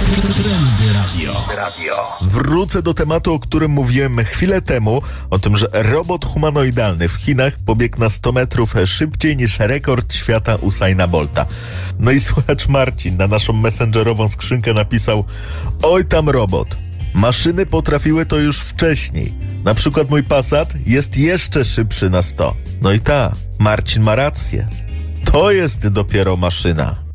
Trendy Radio. Wrócę do tematu, o którym mówiłem chwilę temu, o tym, że robot humanoidalny w Chinach pobiegł na 100 metrów szybciej niż rekord świata Usaina Bolta. No i słuchacz Marcin na naszą messengerową skrzynkę napisał: oj tam robot, maszyny potrafiły to już wcześniej. Na przykład mój Passat jest jeszcze szybszy na 100. No i Marcin ma rację. To jest dopiero maszyna.